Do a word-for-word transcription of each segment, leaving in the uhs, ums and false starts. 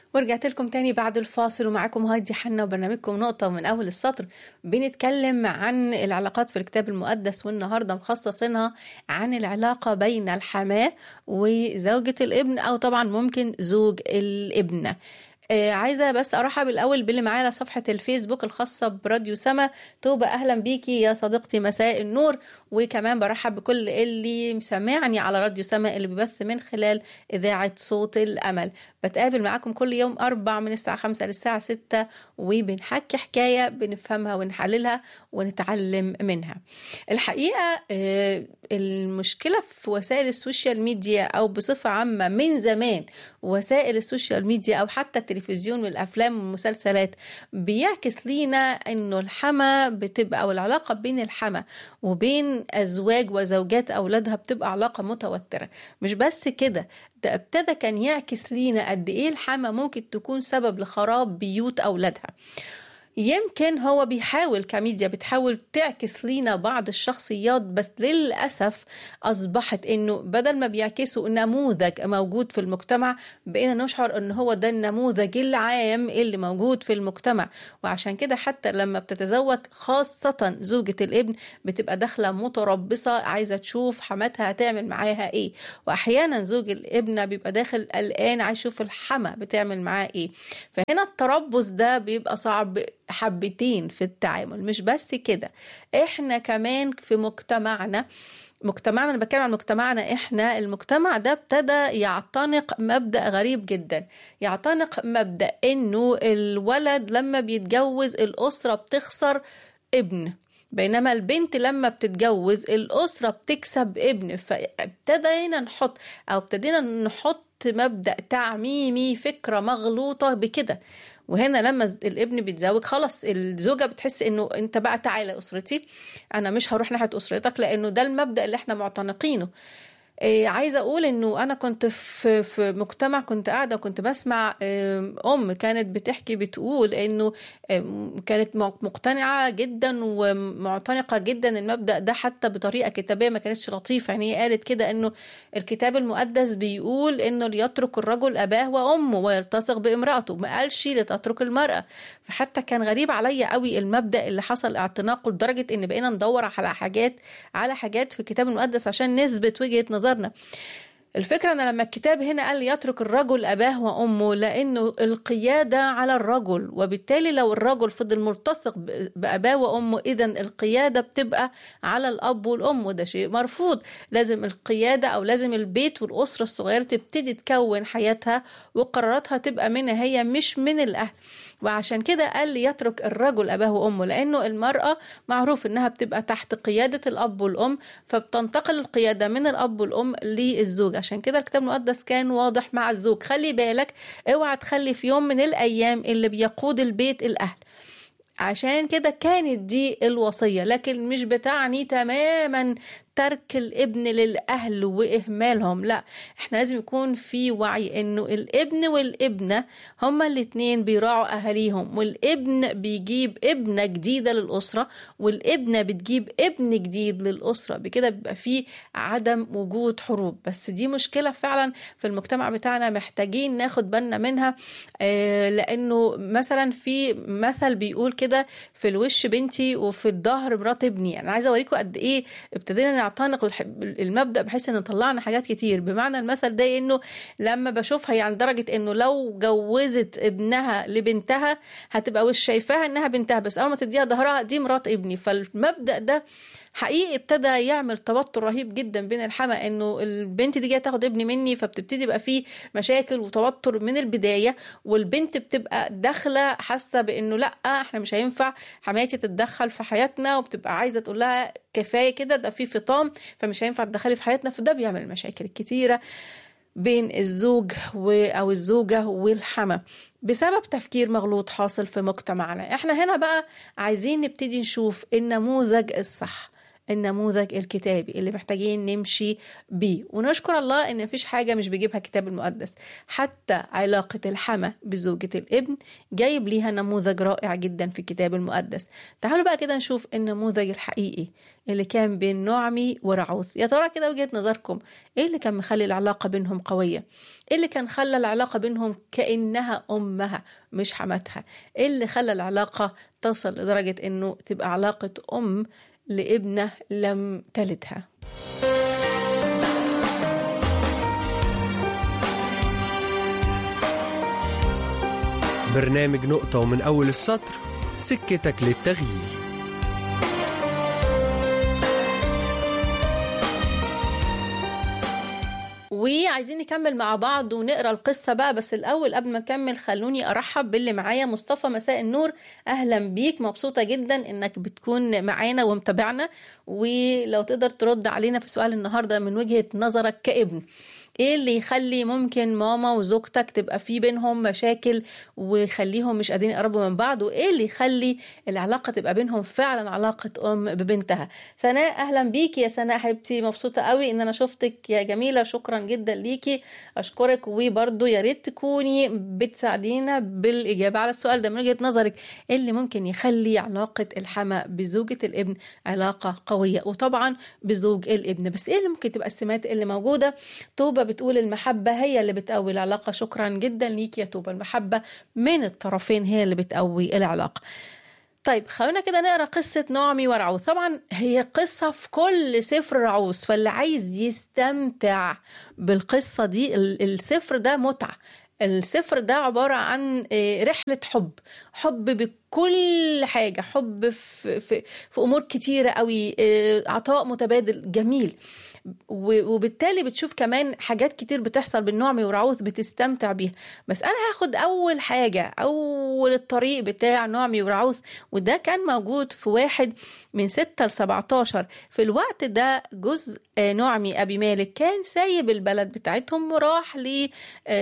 ورجعت لكم تاني بعد الفاصل، ومعاكم هايدي حنا وبرنامجكم نقطة من أول السطر. بنتكلم عن العلاقات في الكتاب المقدس، والنهاردة مخصصينها عن العلاقة بين الحماة وزوجة الابن، أو طبعا ممكن زوج الابنة. آه عايزة بس أرحب الأول باللي معايا على صفحة الفيسبوك الخاصة براديو سما. توبة أهلا بيكي يا صديقتي، مساء النور. وكمان برحب بكل اللي مسمعني على راديو سما اللي بيبث من خلال إذاعة صوت الأمل. بتقابل معاكم كل يوم أربع من الساعة خمسة للساعة ستة، وبنحكي حكاية بنفهمها ونحللها ونتعلم منها. الحقيقة آه المشكلة في وسائل السوشيال ميديا، أو بصفة عامة من زمان وسائل السوشيال ميديا أو حتى التلفزيون والأفلام والمسلسلات، بيعكس لينا أنه الحما بتبقى، أو العلاقة بين الحما وبين أزواج وزوجات أولادها بتبقى علاقة متوترة. مش بس كده، ده ابتدى كان يعكس لينا قد إيه الحما ممكن تكون سبب لخراب بيوت أولادها. يمكن هو بيحاول كميديا بتحاول تعكس لينا بعض الشخصيات، بس للأسف أصبحت إنه بدل ما بيعكسوا نموذج موجود في المجتمع، بقينا نشعر إنه هو ده النموذج العام اللي موجود في المجتمع. وعشان كده حتى لما بتتزوج خاصة زوجة الابن بتبقى داخلة متربصة، عايزة تشوف حماتها هتعمل معاها إيه. وأحيانا زوج الابنة بيبقى داخل قلقان عايز يشوف الحما بتعمل معاه إيه. فهنا التربص ده بيبقى صعب حبتين في التعامل. مش بس كده، احنا كمان في مجتمعنا مجتمعنا انا بتكلم عن مجتمعنا احنا المجتمع ده ابتدى يعتنق مبدأ غريب جدا. يعتنق مبدأ انه الولد لما بيتجوز الأسرة بتخسر ابن، بينما البنت لما بتتجوز الأسرة بتكسب ابن. فابتدينا نحط أو ابتدينا نحط مبدأ تعميمي، فكرة مغلوطة بكده. وهنا لما الابن بيتزوج خلاص الزوجة بتحس انه انت بقى تعالى اسرتي، انا مش هروح ناحية اسرتك، لانه ده المبدأ اللي احنا معتنقينه. إيه عايزة أقول إنه أنا كنت في في مجتمع، كنت قاعدة وكنت بسمع أم كانت بتحكي بتقول إنه كانت مقتنعة جدا ومعتنقة جدا المبدأ ده، حتى بطريقة كتابية ما كانتش لطيفة. يعني هي قالت كده إنه الكتاب المقدس بيقول إنه ليترك الرجل أباه وأمه ويلتصق بامرأته، ما قالش لتترك المرأة. فحتى كان غريب عليا قوي المبدأ اللي حصل اعتناقه، لدرجة إن بقينا ندور على حاجات على حاجات في الكتاب المقدس عشان نثبت وجهة نظر. الفكرة أن لما الكتاب هنا قال يترك الرجل أباه وأمه، لأنه القيادة على الرجل، وبالتالي لو الرجل فضل ملتصق بأباه وأمه إذن القيادة بتبقى على الأب والأم، وده شيء مرفوض. لازم القيادة أو لازم البيت والأسرة الصغيرة تبتدي تكون حياتها وقراراتها تبقى منها هي مش من الأهل. وعشان كده قال لي يترك الرجل أباه وأمه، لأنه المرأة معروف أنها بتبقى تحت قيادة الأب والأم، فبتنتقل القيادة من الأب والأم للزوج. عشان كده الكتاب المقدس كان واضح مع الزوج، خلي بالك اوعى تخلي في يوم من الأيام اللي بيقود البيت الأهل. عشان كده كانت دي الوصية، لكن مش بتعني تماما ترك الابن للأهل وإهمالهم، لا، احنا لازم يكون في وعي انه الابن والابنة هما الاتنين بيراعوا أهاليهم، والابن بيجيب ابنة جديدة للأسرة، والابنة بتجيب ابن جديد للأسرة. بكده بيبقى في عدم وجود حروب. بس دي مشكلة فعلا في المجتمع بتاعنا، محتاجين ناخد بالنا منها. آه لأنه مثلا في مثل بيقول كده، في الوش بنتي وفي الظهر مرات ابني. أنا عايزة أوريكم قد إيه ابتدينا نعتنق المبدأ بحيث ان طلعنا حاجات كتير. بمعنى المثل ده انه لما بشوفها يعني درجة انه لو جوزت ابنها لبنتها هتبقى وش شايفاها انها بنتها، بس اول ما تديها ظهرها دي مرات ابني. فالمبدأ ده حقيقي ابتدى يعمل توتر رهيب جدا بين الحما، انه البنت دي جايه تاخد ابني مني، فبتبتدي بقى فيه مشاكل وتوتر من البدايه. والبنت بتبقى داخله حاسه بانه لا، احنا مش هينفع حماتي تتدخل في حياتنا، وبتبقى عايزه تقول لها كفايه كده، ده في فطام، فمش هينفع تدخلي في حياتنا. فده بيعمل مشاكل كتيره بين الزوج او الزوجه والحما بسبب تفكير مغلوط حاصل في مجتمعنا. احنا هنا بقى عايزين نبتدي نشوف النموذج الصح. النموذج الكتابي اللي محتاجين نمشي بيه. ونشكر الله ان مفيش حاجة مش بيجيبها الكتاب المقدس، حتى علاقة الحما بزوجة الابن جايب ليها نموذج رائع جدا في الكتاب المقدس. تعالوا بقى كده نشوف النموذج الحقيقي اللي كان بين نعمي ورعوث. يا ترى كده وجهة نظركم ايه اللي كان مخلي العلاقة بينهم قوية؟ ايه اللي كان خلى العلاقة بينهم كأنها أمها مش حماتها؟ ايه اللي خلى العلاقة تصل لدرجة انه تبقى علاقة أم لابنة لم تلدها؟ برنامج نقطة ومن أول السطر، سكتك للتغيير. وعايزين نكمل مع بعض ونقرأ القصة بقى، بس الأول قبل ما نكمل خلوني أرحب باللي معايا. مصطفى، مساء النور، أهلا بيك، مبسوطة جدا إنك بتكون معانا ومتابعنا. ولو تقدر ترد علينا في سؤال النهاردة من وجهة نظرك كابن، ايه اللي يخلي ممكن ماما وزوجتك تبقى في بينهم مشاكل ويخليهم مش قادرين يقربوا من بعض، وايه اللي يخلي العلاقة تبقى بينهم فعلا علاقة ام ببنتها؟ سناء، اهلا بيكي يا سناء حبيبتي، مبسوطة قوي ان انا شفتك يا جميلة، شكرا جدا ليكي، اشكرك. وبرضو يا ريت تكوني بتساعدينا بالاجابة على السؤال ده، من وجهة نظرك ايه اللي ممكن يخلي علاقة الحما بزوجة الابن علاقة قوية، وطبعا بزوج الابن، بس ايه اللي ممكن تبقى السمات اللي موجودة؟ توبة بتقول المحبة هي اللي بتقوي العلاقة. شكرا جدا ليك يا توبة، المحبة من الطرفين هي اللي بتقوي العلاقة. طيب خلونا كده نقرأ قصة نعمي ورعوث. طبعا هي قصة في كل سفر رعوث، فاللي عايز يستمتع بالقصة دي، السفر ده متعة. السفر ده عبارة عن رحلة حب، حب بكل حاجة، حب في, في, في أمور كتيرة قوي، عطاء متبادل جميل. وبالتالي بتشوف كمان حاجات كتير بتحصل بين نعمي ورعوث بتستمتع بيها. بس أنا هاخد أول حاجة، أول الطريق بتاع نعمي ورعوث، وده كان موجود في واحد من ستة لسبعتاشر. في الوقت ده جزء نعمي أبي مالك كان سايب البلد بتاعتهم وراح ل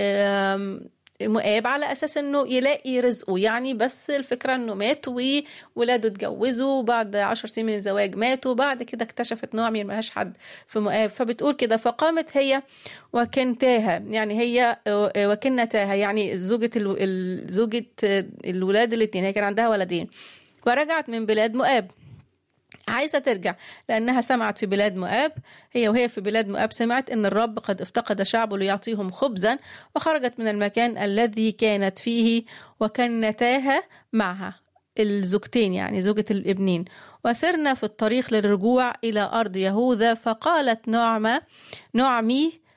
مؤاب على أساس أنه يلاقي رزقه يعني، بس الفكرة أنه مات وولاده اتجوزوا، بعد عشر سنين من الزواج ماتوا. بعد كده اكتشفت نعمي ملهاش حد في مؤاب، فبتقول كده فقامت هي وكنتاها، يعني هي وكنتاها يعني زوجة زوجة الولاد الاثنين، هي كان عندها ولدين، ورجعت من بلاد مؤاب عايزة ترجع لأنها سمعت في بلاد مؤاب، هي وهي في بلاد مؤاب سمعت أن الرب قد افتقد شعبه ليعطيهم خبزا، وخرجت من المكان الذي كانت فيه وكنتاها معها الزوجتين يعني زوجة الابنين، وسرنا في الطريق للرجوع إلى أرض يهوذا. فقالت نعمة نعمي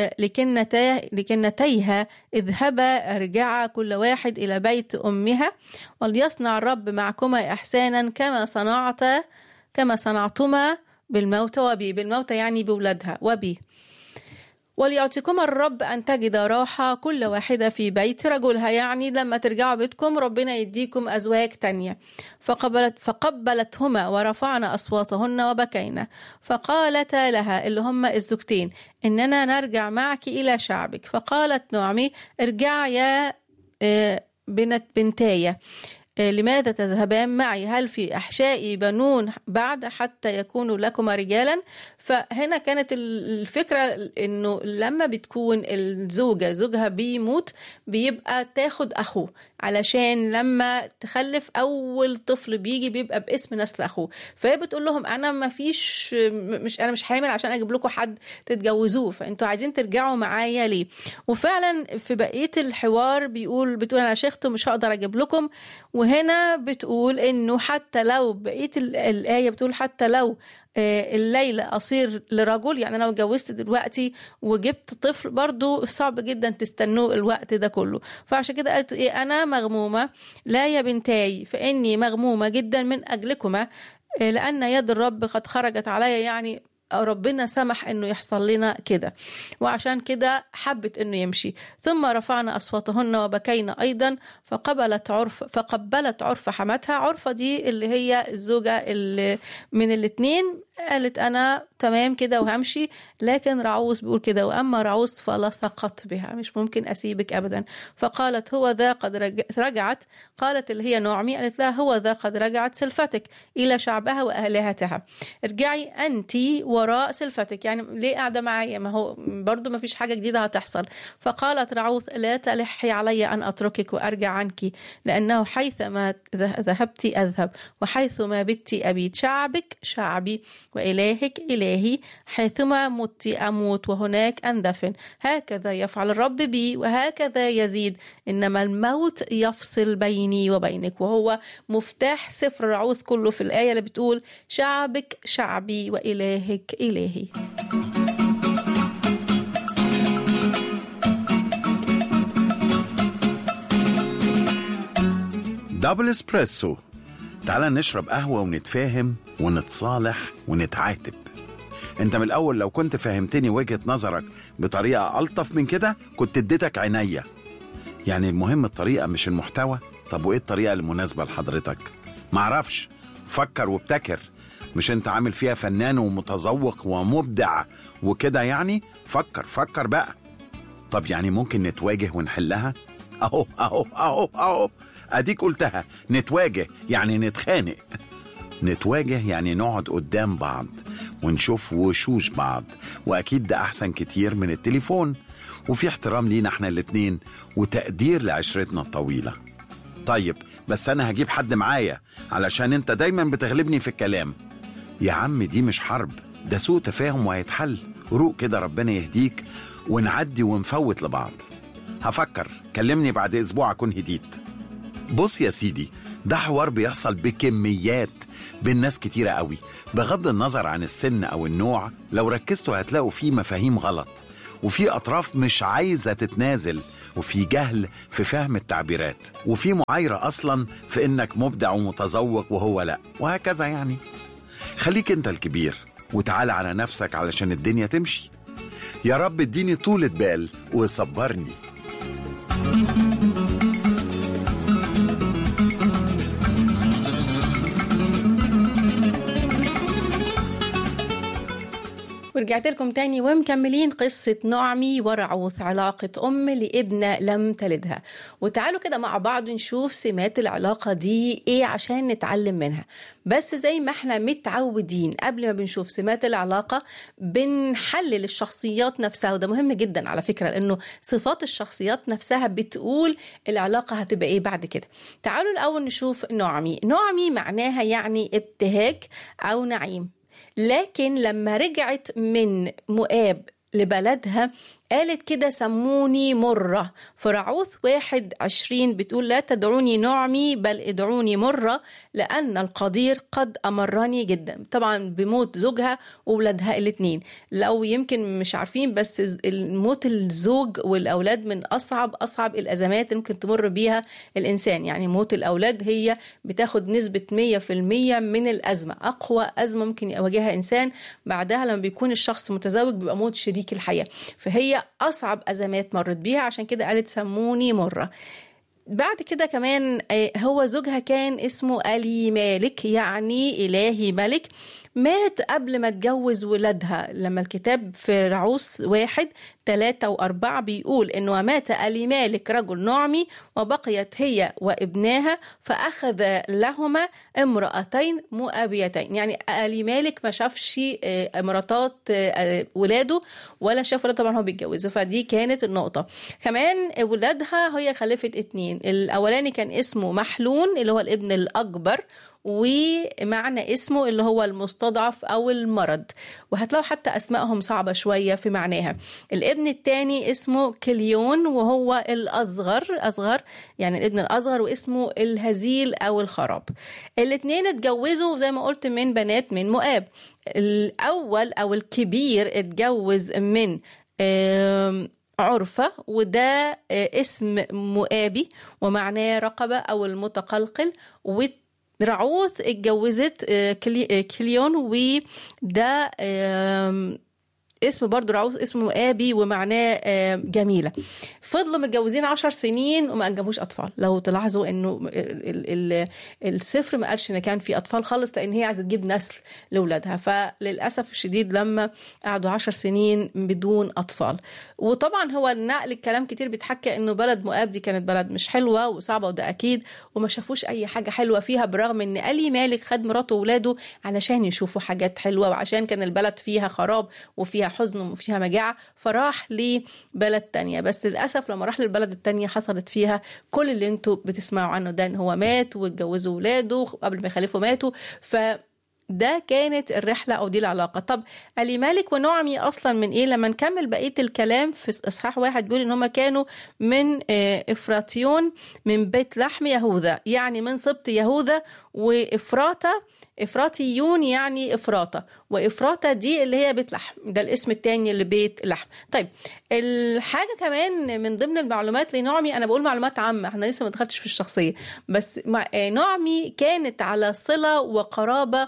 لكنتيها اذهبا ارجعا كل واحد إلى بيت أمها، وليصنع الرب معكما إحسانا كما صنعت كما صنعتما بالموتى وبي، بالموتى يعني بولادها وبي، وليعطيكما الرب أن تجد راحة كل واحدة في بيت رجلها، يعني لما ترجعوا بيتكم ربنا يديكم أزواج تانية. فقبلت فقبلتهما ورفعنا أصواتهن وبكينا، فقالتا لها اللي هم الزوجتين إننا نرجع معك إلى شعبك. فقالت نعمي ارجع يا بنت بنتايا، لماذا تذهبان معي؟ هل في أحشائي بنون بعد حتى يكونوا لكما رجالا؟ فهنا كانت الفكرة إنه لما بتكون الزوجة زوجها بيموت بيبقى تاخد أخوه، علشان لما تخلف أول طفل بيجي بيبقى باسم نسل أخوه. فهي بتقول لهم أنا ما فيش مش أنا مش حامل عشان أجيب لكم حد تتجوزوه، فأنتوا عايزين ترجعوا معايا ليه؟ وفعلا في بقية الحوار بيقول بتقول أنا شيخته مش هقدر أجيب لكم. وهنا بتقول إنه حتى لو بقية الآية بتقول حتى لو الليلة أصير لرجل، يعني أنا لو اتجوزت دلوقتي وجبت طفل برضو صعب جدا تستنوه الوقت ده كله. فعشان كده قالت إيه أنا مغمومة، لا يا بنتاي فإني مغمومة جدا من أجلكما، لأن يد الرب قد خرجت علي، يعني ربنا سمح انه يحصل لنا كده، وعشان كده حبت انه يمشي. ثم رفعنا اصواتهن وبكينا ايضا، فقبلت عرف فقبلت عرف حماتها. عرفة دي اللي هي الزوجة اللي من الاثنين قالت أنا تمام كده وهمشي، لكن رعوث بيقول كده وأما رعوث فلصقت بها، مش ممكن أسيبك أبدا. فقالت هو ذا قد رجعت، قالت اللي هي نعمي، قالت لا هو ذا قد رجعت سلفتك إلى شعبها وآلهتها، ارجعي أنت وراء سلفتك. يعني ليه قاعدة معايا؟ ما هو برضو ما فيش حاجة جديدة هتحصل. فقالت رعوث لا تلحي علي أن أتركك وأرجع عنك، لأنه حيثما ذهبت أذهب وحيث ما بت أبيت، شعبك شعبي وإلهك إلهي، حيثما مت أموت وهناك أندفن. هكذا يفعل الرب بي وهكذا يزيد، إنما الموت يفصل بيني وبينك. وهو مفتاح سفر رعوث كله في الآية اللي بتقول شعبك شعبي وإلهك إلهي. دبل اسبريسو. تعالى نشرب قهوة ونتفاهم ونتصالح ونتعاتب. انت من الاول لو كنت فهمتني وجهة نظرك بطريقة ألطف من كده كنت اديتك عينيا. يعني المهم الطريقة مش المحتوى. طب وايه الطريقة المناسبة لحضرتك؟ معرفش، فكر وابتكر. مش انت عامل فيها فنان ومتذوق ومبدع وكده؟ يعني فكر فكر بقى. طب يعني ممكن نتواجه ونحلها؟ اهو اهو اهو اهو اديك قلتها، نتواجه يعني نتخانق. نتواجه يعني نقعد قدام بعض ونشوف وشوش بعض، واكيد ده احسن كتير من التليفون، وفي احترام لينا احنا الاتنين وتقدير لعشرتنا الطويلة. طيب بس انا هجيب حد معايا علشان انت دايما بتغلبني في الكلام. يا عم دي مش حرب، ده سوء تفاهم وهيتحل. روق كده ربنا يهديك ونعدي ونفوت لبعض. هفكر، كلمني بعد اسبوع اكون هديت. بص يا سيدي، ده حوار بيحصل بكميات بين ناس كتيرة قوي، بغض النظر عن السن او النوع. لو ركزتوا هتلاقوا فيه مفاهيم غلط، وفي اطراف مش عايزة تتنازل، وفي جهل في فهم التعبيرات، وفي معايرة اصلا في انك مبدع ومتذوق وهو لا، وهكذا. يعني خليك انت الكبير وتعال على نفسك علشان الدنيا تمشي. يا رب اديني طولة بال وصبرني. ورجعت لكم تاني ومكملين قصة نعمي ورعوث، علاقة أم لابنة لم تلدها. وتعالوا كده مع بعض نشوف سمات العلاقة دي إيه عشان نتعلم منها. بس زي ما احنا متعودين قبل ما بنشوف سمات العلاقة بنحلل الشخصيات نفسها، وده مهم جدا على فكرة، لأنه صفات الشخصيات نفسها بتقول العلاقة هتبقى إيه بعد كده. تعالوا الأول نشوف نعمي. نعمي معناها يعني ابتهاج أو نعيم، لكن لما رجعت من مؤاب لبلدها قالت كده سموني مرة. فرعوث واحد عشرين بتقول لا تدعوني نعمي بل ادعوني مرة، لأن القدير قد أمرني جدا. طبعا بموت زوجها وولادها الاثنين. لو يمكن مش عارفين، بس الموت الزوج والأولاد من أصعب أصعب الأزمات اللي ممكن تمر بيها الإنسان. يعني موت الأولاد هي بتاخد نسبة مية في المية من الأزمة، أقوى أزمة ممكن يواجهها إنسان. بعدها لما بيكون الشخص متزوج بيبقى موت شريك الحياة، فهي أصعب أزمات مرت بيها، عشان كده قالت سموني مرة. بعد كده كمان هو زوجها كان اسمه ألي مالك، يعني إلهي ملك، مات قبل ما تجوز ولادها. لما الكتاب في رعوث واحد ثلاثة وأربعة بيقول إنه مات ألي مالك رجل نعمي وبقيت هي وابناها، فأخذ لهما امرأتين مؤابيتين. يعني ألي مالك ما شافش امراتات ولاده ولا شاف ولاده، طبعا هو بيتجوزه. فدي كانت النقطة. كمان ولادها هي خلفت اتنين. الأولاني كان اسمه محلون اللي هو الابن الأكبر، ومعنى اسمه اللي هو المستضعف أو المرض، وهتلاقوا حتى أسمائهم صعبة شوية في معناها. الابن الثاني اسمه كليون وهو الأصغر، أصغر يعني الابن الأصغر، واسمه الهزيل أو الخراب. الاثنين اتجوزوا زي ما قلت من بنات من مؤاب. الأول أو الكبير اتجوز من عرفة، وده اسم مؤابي ومعناه رقبة أو المتقلقل. رعوث اتجوزت كليون، وده اسم برضو رعوث اسمه مؤابي ومعناه جميلة. فضلوا متجوزين عشر سنين وما أنجبوش أطفال. لو تلاحظوا إنه ال ال السفر ما قالش إن كان في أطفال خالص، لأن هي عايزة تجيب نسل لأولادها. فللأسف الشديد لما قعدوا عشر سنين بدون أطفال. وطبعا هو النقل الكلام كتير بيتحكى إنه بلد مؤاب دي كانت بلد مش حلوة وصعبة، وده أكيد، وما شافوش أي حاجة حلوة فيها، برغم إن ألي مالك خد مراته وولاده علشان يشوفوا حاجات حلوة، وعشان كان البلد فيها خراب وفيها حزن وفيها مجاعة، فراح لبلد تانية. بس للأسف لما راح للبلد التانية حصلت فيها كل اللي انتوا بتسمعوا عنه ده، ان هو مات واتجوزوا ولاده قبل ما يخلفوا ماتوا. ف ده كانت الرحلة أو دي العلاقة. طب ألي مالك ونعمي أصلا من إيه؟ لما نكمل بقية الكلام في إصحاح واحد بيقول إن هما كانوا من إفراطيون من بيت لحم يهوذا، يعني من سبط يهوذا. وإفراطة إفراطيون يعني إفراطة، وإفراطة دي اللي هي بيت لحم، ده الاسم التاني اللي بيت لحم. طيب الحاجة كمان من ضمن المعلومات لنعمي، أنا بقول معلومات عامة، احنا لسه ما دخلتش في الشخصية، بس نعمي كانت على صلة وقرابة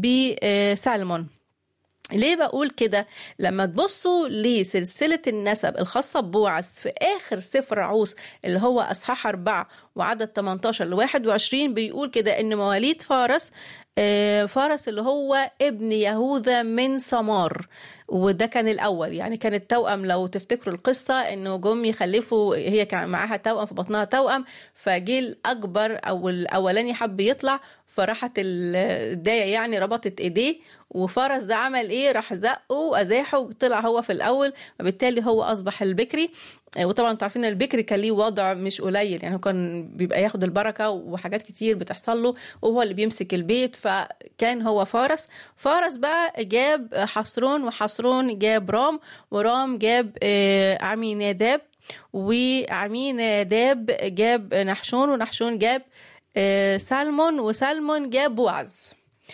بسلمون. ليه بقول كده؟ لما تبصوا لسلسلة النسب الخاصة ببوعز في آخر سفر رعوث اللي هو أصحاح أربعة وعدد ثمانية عشر لواحد وعشرين، بيقول كده إن مواليد فارس فارس اللي هو ابن يهوذا من سمار، وده كان الأول، يعني كان التوأم. لو تفتكروا القصة إنه جم يخلفوا، هي كان معاها توأم في بطنها توأم، فجيل أكبر أو الأولاني حب يطلع، فراحت الداية يعني ربطت إيديه، وفارس ده عمل إيه؟ راح زقه وأزاحه وطلع هو في الأول، وبالتالي هو أصبح البكري. وطبعا تعرفين البكري كان ليه وضع مش قليل، يعني هو كان بيبقى ياخد البركة وحاجات كتير بتحصل له، وهو اللي بيمسك البيت، فكان هو فارس. فارس بقى جاب حصرون، وحصرون جاب رام، ورام جاب عمي ناداب، وعمي ناداب جاب نحشون، ونحشون جاب سلمون، وسلمون جاب بوعز.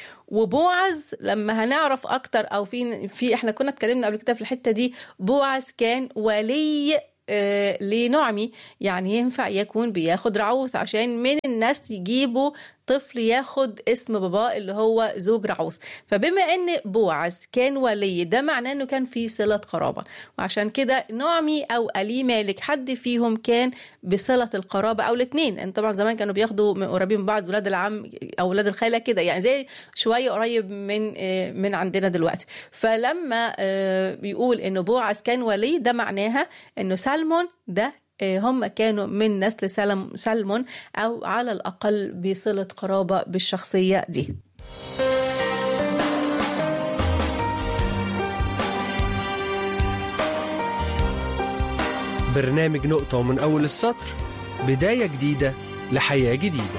وبوعز لما هنعرف اكتر او في في احنا كنا اتكلمنا قبل كده في الحتة دي، بوعز كان ولي آه لنعمي، يعني ينفع يكون بياخد رعوث عشان من الناس يجيبوا طفل ياخد اسم باباه اللي هو زوج رعوث. فبما ان بوعز كان ولي، ده معناه انه كان في صلة قرابة، وعشان كده نعمي او ألي مالك حد فيهم كان بصلة القرابة، او الاثنين. ان طبعا زمان كانوا بياخدوا قريبين من بعض، ولاد العم او ولاد الخالة كده، يعني زي شوية قريب من آه من عندنا دلوقتي. فلما آه بيقول انه بوعز كان ولي، ده معناها انه سلمون ده هم كانوا من نسل سلم سلمون، أو على الأقل بصلة قرابة بالشخصية دي. برنامج نقطة ومن أول السطر، بداية جديدة لحياة جديدة.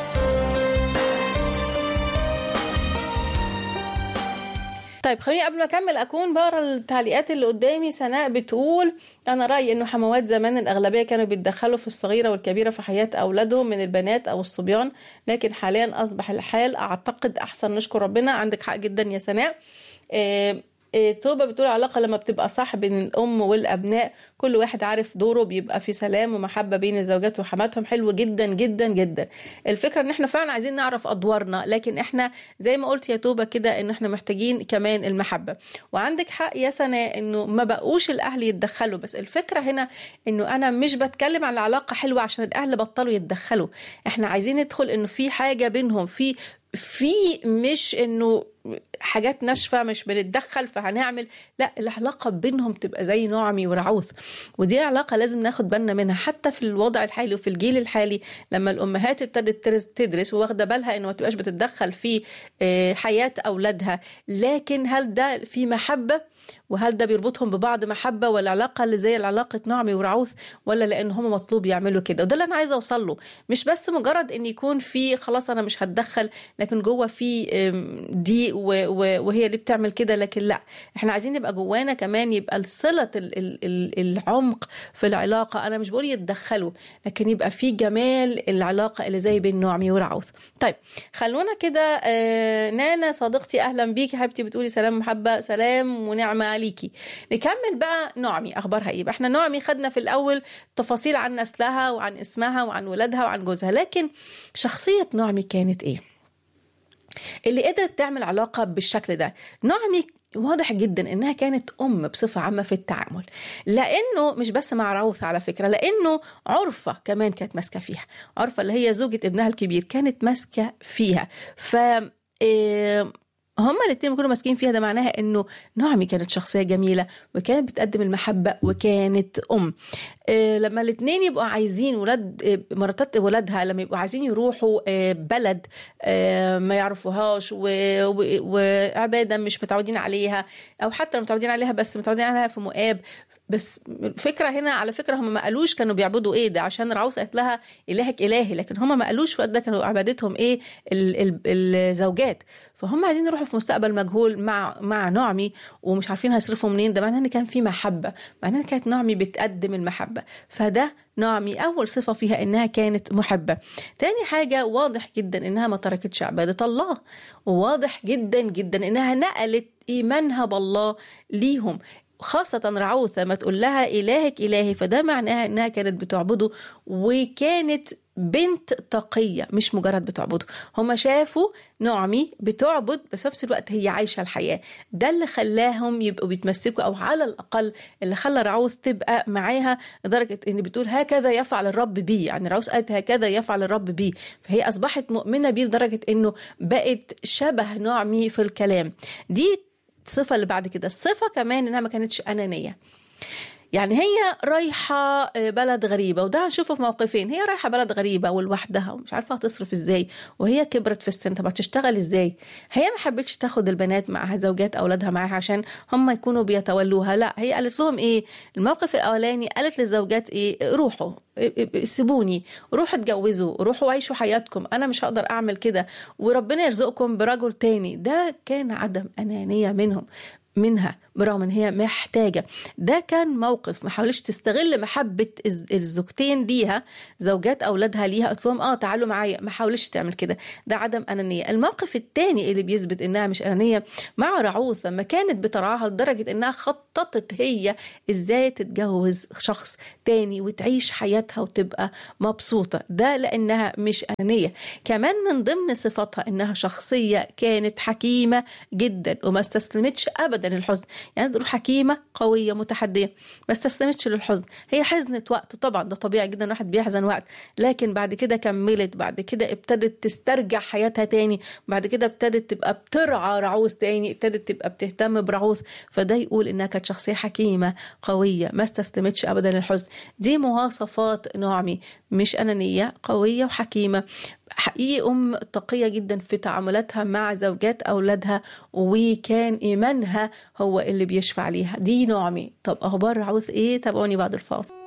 طيب خليني قبل ما أكمل أكون بقرا التعليقات اللي قدامي. سناء بتقول أنا رأيي إنه حموات زمان الأغلبية كانوا بيتدخلوا في الصغيرة والكبيرة في حياة أولادهم من البنات أو الصبيان، لكن حاليا أصبح الحال أعتقد أحسن. نشكر ربنا. عندك حق جدا يا سناء. إيه توبة بتقول علاقة لما بتبقى صح بين الأم والأبناء، كل واحد عارف دوره، بيبقى في سلام ومحبة بين الزوجات وحماتهم. حلو جدا جدا جدا. الفكرة ان احنا فعلا عايزين نعرف أدوارنا، لكن احنا زي ما قلت يا توبة كده ان احنا محتاجين كمان المحبة. وعندك حق يا سناء انه ما بقوش الأهل يتدخلوا، بس الفكرة هنا انه انا مش بتكلم عن العلاقة حلوة عشان الأهل بطلوا يتدخلوا. احنا عايزين ندخل انه في حاجة بينهم، في في مش انه حاجات ناشفة مش بنتدخل فهنعمل، لا، العلاقة بينهم تبقى زي نعمي ورعوث. ودي علاقة لازم ناخد بالنا منها حتى في الوضع الحالي وفي الجيل الحالي، لما الأمهات ابتدت تدرس وواخدة بالها انه ما تبقاش بتتدخل في حياة أولادها، لكن هل ده في محبة؟ وهل ده بيربطهم ببعض محبة، ولا علاقة اللي زي العلاقة نعمي ورعوث، ولا لأن هم مطلوب يعملوا كده؟ وده اللي أنا عايزة أوصل له. مش بس مجرد أن يكون في خلاص أنا مش هتدخل، لكن جوه في دي وهي اللي بتعمل كده، لكن لا، احنا عايزين نبقى جوانا كمان يبقى الصلة العمق في العلاقة. أنا مش بقول يتدخلوا، لكن يبقى في جمال العلاقة اللي زي بين نعمي ورعوث. طيب خلونا كده. نانا صديقتي أهلا بيكي حبيبتي، بتقولي سلام محبة، سلام ونعمة عليكي. نكمل بقى نعمي أخبارها إيه؟ احنا نعمي خدنا في الأول تفاصيل عن نسلها وعن اسمها وعن ولادها وعن جوزها، لكن شخصية نعمي كانت إيه اللي قدرت تعمل علاقة بالشكل ده؟ نعمي واضح جدا انها كانت ام بصفه عامه في التعامل، لانه مش بس مع رعوث على فكره، لانه عرفه كمان كانت ماسكه فيها. عرفه اللي هي زوجة ابنها الكبير كانت ماسكه فيها. ف إيه هما الاثنين كانوا ماسكين فيها. ده معناها انه نعمي كانت شخصيه جميله وكانت بتقدم المحبه وكانت ام. إيه لما الاثنين يبقوا عايزين ولاد إيه مراتات ولادها لما يبقوا عايزين يروحوا إيه بلد إيه ما يعرفوهاش وعباده مش متعودين عليها، او حتى متعودين عليها بس متعودين عليها في مؤاب. بس الفكره هنا على فكره هم ما قالوش كانوا بيعبدوا ايه، ده عشان رعوث قالت لها الهك الهي، لكن هم ما قالوش في الوقت ده كانوا عبادتهم ايه الزوجات. فهم عايزين يروحوا في مستقبل مجهول مع مع نعمي ومش عارفين هيصرفوا منين. ده معناه ان كان في محبه، معناه ان كانت نعمي بتقدم المحبه. فده نعمي اول صفه فيها انها كانت محبه. تاني حاجه واضح جدا انها ما تركتش عباده الله، وواضح جدا جدا انها نقلت ايمانها بالله ليهم، خاصة رعوث ما تقول لها إلهك إلهي، فده معناها إنها كانت بتعبده وكانت بنت تقية مش مجرد بتعبده. هما شافوا نعمي بتعبد بس في نفس الوقت هي عايشة الحياة. ده اللي خلاهم يبقوا بيتمسكوا، أو على الأقل اللي خلى رعوث تبقى معاها لدرجة إن بتقول هكذا يفعل الرب بي. يعني رعوث قالت هكذا يفعل الرب بي، فهي أصبحت مؤمنة بيه لدرجة إنه بقت شبه نعمي في الكلام. دي الصفة اللي بعد كده. الصفة كمان إنها ما كانتش أنانية. يعني هي رايحة بلد غريبة، وده هنشوفه في موقفين. هي رايحة بلد غريبة ولوحدها ومش عارفة هتصرف ازاي، وهي كبرت في السن، طب هتشتغل ازاي؟ هي ما حبتش تاخد البنات معها، زوجات أولادها معها عشان هم يكونوا بيتولوها. لا، هي قالت لهم ايه الموقف الأولاني؟ قالت للزوجات ايه؟ روحوا سيبوني، روحوا اتجوزوا، روحوا عيشوا حياتكم، انا مش هقدر اعمل كده، وربنا يرزقكم برجل تاني. ده كان عدم أنانية منهم منها برغم ان هي محتاجة. ده كان موقف ما حاولش تستغل محبة الزوجتين ليها، زوجات اولادها ليها، قلت لهم اه تعالوا معايا، ما حاولش تعمل كده. ده عدم انانية. الموقف الثاني اللي بيثبت انها مش انانية مع رعوث لما كانت بترعاها لدرجة انها خططت هي ازاي تتجوز شخص تاني وتعيش حياتها وتبقى مبسوطة. ده لانها مش انانية. كمان من ضمن صفاتها انها شخصية كانت حكيمة جدا وما استسلمتش ابدا للحزن. يعني تقول حكيمة قوية متحدية، ما استسلمتش للحزن. هي حزنت وقت طبعا، ده طبيعي جدا واحد بيحزن وقت، لكن بعد كده كملت، بعد كده ابتدت تسترجع حياتها تاني، بعد كده ابتدت تبقى بترعى رعوث تاني، ابتدت تبقى بتهتم برعوث. فده يقول انها كانت شخصية حكيمة قوية ما استسلمتش ابدا للحزن. دي مواصفات نعمي، مش أنانية، قوية وحكيمة. حقيقي أم تقية جدا في تعاملاتها مع زوجات أولادها، وكان إيمانها هو اللي بيشفع ليها. دي نعمي. طب أخبار رعوث إيه؟ تابعوني بعد الفاصل.